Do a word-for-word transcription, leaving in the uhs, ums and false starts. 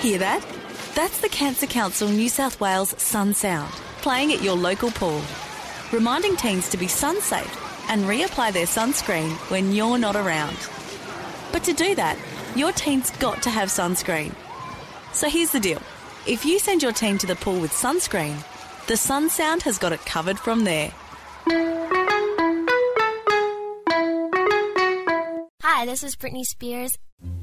Hear that? That's the Cancer Council New South Wales Sun Sound, playing at your local pool, reminding teens to be sun safe and reapply their sunscreen when you're not around. But to do that, your teen's got to have sunscreen. So here's the deal. If you send your teen to the pool with sunscreen, the Sun Sound has got it covered from there. Hi, this is Britney Spears.